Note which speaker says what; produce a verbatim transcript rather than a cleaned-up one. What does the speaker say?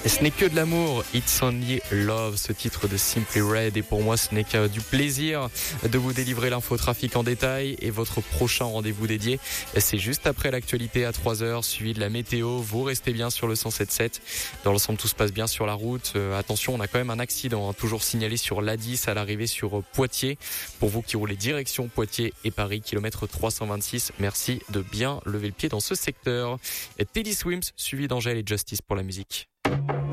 Speaker 1: Et ce n'est que de l'amour, It's Only Love, ce titre de Simply Red. Et pour moi, ce n'est que du plaisir de vous délivrer l'infotrafic en détail. Et votre prochain rendez-vous dédié, c'est juste après l'actualité à trois heures, suivi de la météo. Vous restez bien sur le cent sept virgule sept. Dans l'ensemble, tout se passe bien sur la route. Euh, attention, on a quand même un accident, hein, toujours signalé sur l'A dix à l'arrivée sur Poitiers. Pour vous qui roulez direction Poitiers et Paris, kilomètre trois cent vingt-six, merci de bien lever le pied dans ce secteur. Et Teddy Swims, suivi d'Angèle et Justice pour la musique.